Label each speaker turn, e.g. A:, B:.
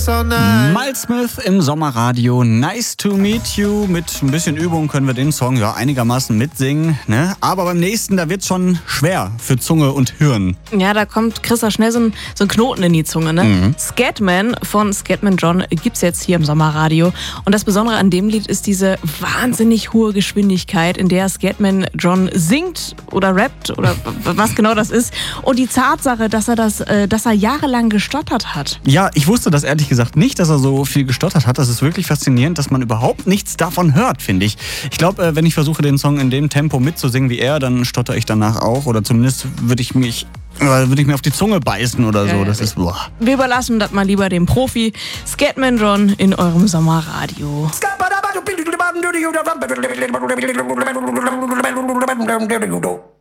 A: Miles Smith im Sommerradio. Nice to meet you. Mit ein bisschen Übung können wir den Song ja einigermaßen mitsingen. Ne? Aber beim nächsten, da wird's schon schwer für Zunge und Hirn.
B: Ja, da kommt Christa schnell so ein Knoten in die Zunge. Ne? Scatman von Scatman John gibt's jetzt hier im Sommerradio. Und das Besondere an dem Lied ist diese wahnsinnig hohe Geschwindigkeit, in der Scatman John singt oder rappt oder was genau das ist. Und die Tatsache, dass er jahrelang gestottert hat.
A: Ja, ich wusste das ehrlich gesagt nicht, dass er so viel gestottert hat. Das ist wirklich faszinierend, dass man überhaupt nichts davon hört, finde ich. Ich glaube, wenn ich versuche, den Song in dem Tempo mitzusingen wie er, dann stotter ich danach auch. Oder zumindest würde ich mir auf die Zunge beißen oder so. Das ist, boah.
B: Wir überlassen das mal lieber dem Profi. Scatman John in eurem Sommerradio.
C: Scatman